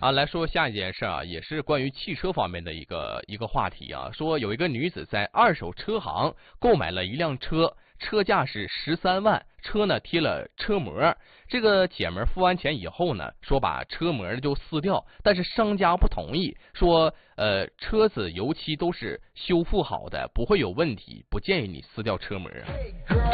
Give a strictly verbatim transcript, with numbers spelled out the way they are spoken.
啊，来说下一件事啊，也是关于汽车方面的一个一个话题啊。说有一个女子在二手车行购买了一辆车，车价是十三万，车呢贴了车膜。这个姐们付完钱以后呢，说把车膜就撕掉，但是商家不同意，说呃车子油漆都是修复好的，不会有问题，不建议你撕掉车膜。